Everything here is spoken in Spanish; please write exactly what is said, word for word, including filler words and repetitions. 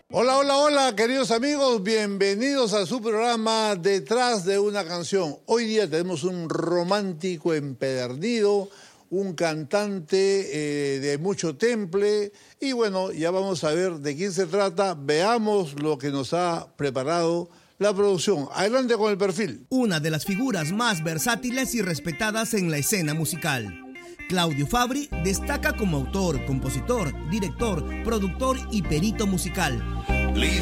Hola, hola, hola, queridos amigos, bienvenidos a su programa Detrás de una canción. Hoy día tenemos un romántico empedernido, un cantante eh, de mucho temple y bueno, ya vamos a ver de quién se trata. Veamos lo que nos ha preparado la producción. Adelante con el perfil. Una de las figuras más versátiles y respetadas en la escena musical. Claudio Fabri destaca como autor, compositor, director, productor y perito musical.